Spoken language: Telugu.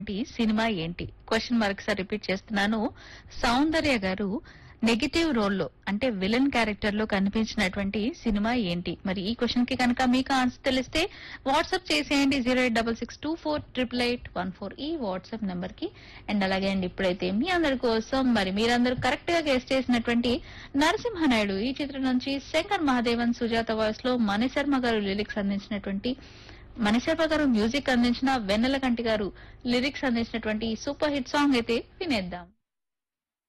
సినిమా ఏంటి? క్వశ్చన్ మరొకసారి రిపీట్ చేస్తున్నాను. సౌందర్య గారు నెగటివ్ రోల్లో అంటే విలన్ క్యారెక్టర్ లో కనిపించినటువంటి సినిమా ఏంటి? మరి ఈ క్వశ్చన్ కి కనుక మీకు ఆన్సర్ తెలిస్తే వాట్సాప్ చేసేయండి 08662488814 ఈ వాట్సాప్ నంబర్ కి. అండ్ అలాగే అండి ఇప్పుడైతే మీ అందరి కోసం మరి మీరందరూ కరెక్ట్ గా గెస్ట్ చేసినటువంటి నరసింహనాయుడు ఈ చిత్రం నుంచి శంకర్ మహాదేవన్ సుజాత వాయిస్ లో మణిశర్మ గారు లిరిక్స్ అందించినటువంటి మణిశర్మ గారు మ్యూజిక్ అందించిన వెన్నెల కంటి గారు లిరిక్స్ అందించినటువంటి సూపర్ హిట్ సాంగ్ అయితే వినేద్దాం.